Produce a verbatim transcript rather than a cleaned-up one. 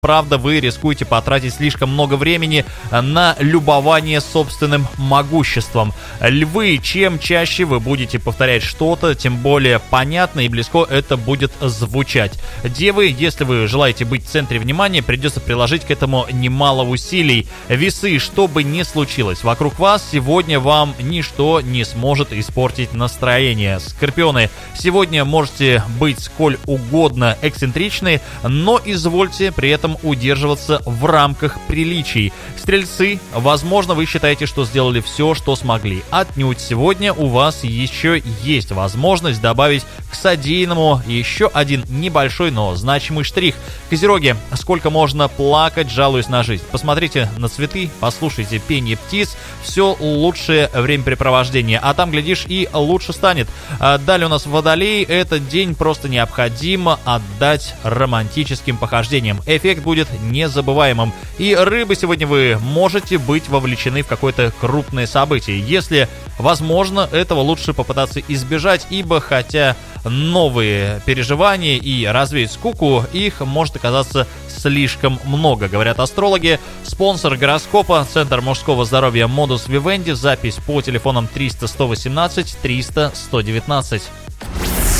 Правда, вы рискуете потратить слишком много времени на любование собственным могуществом. Львы, чем чаще вы будете повторять что-то, тем более понятно и близко это будет звучать. Девы, если вы желаете быть в центре внимания, придется приложить к этому немало усилий. Весы, что бы ни случилось вокруг вас, сегодня вам ничто не сможет испортить настроение. Скорпионы, сегодня можете быть сколь угодно эксцентричны, но извольте при этом удерживаться в рамках приличий. Стрельцы, возможно, вы считаете, что сделали все, что смогли. Отнюдь, сегодня у вас еще есть возможность добавить к содеянному еще один небольшой, но значимый штрих. Козероги, сколько можно плакать, жалуясь на жизнь? Посмотрите на цветы, послушайте пение птиц, все лучшее времяпрепровождение, а там, глядишь, и лучше станет. Далее у нас Водолей, этот день просто необходимо отдать романтическим похождениям. Эффект будет незабываемым. И рыбы, сегодня вы можете быть вовлечены в какое-то крупное событие. Если возможно, этого лучше попытаться избежать, ибо хотя новые переживания и развеять скуку, их может оказаться слишком много, говорят астрологи. Спонсор гороскопа — Центр мужского здоровья Modus Vivendi. Запись по телефонам триста сто восемнадцать триста сто девятнадцать.